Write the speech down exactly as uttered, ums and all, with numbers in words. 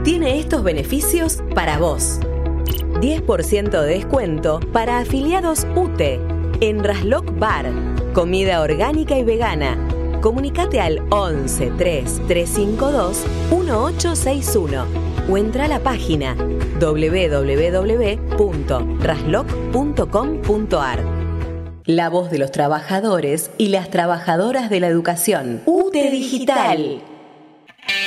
tiene estos beneficios para vos. diez por ciento de descuento para afiliados U T E en Rasloc Bar. Comida orgánica y vegana. Comunicate al once, tres, trescientos cincuenta y dos, dieciocho sesenta y uno o entra a la página doble u doble u doble u punto rasloc punto com punto a r. La voz de los trabajadores y las trabajadoras de la educación. U T E Digital.